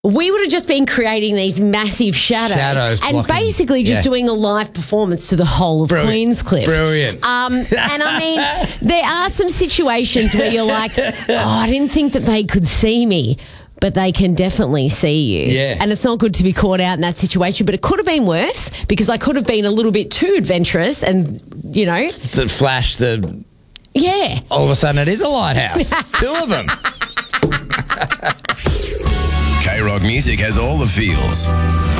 we would have just been creating these massive shadows and blocking. basically just doing a live performance to the whole of Queenscliff. Brilliant. And I mean, there are some situations where you're like, I didn't think that they could see me. But they can definitely see you. Yeah. And it's not good to be caught out in that situation. But it could have been worse because I could have been a little bit too adventurous and, you know. To flash the... Yeah. All of a sudden it is a lighthouse. 2 of them. K-Rock Music has all the feels.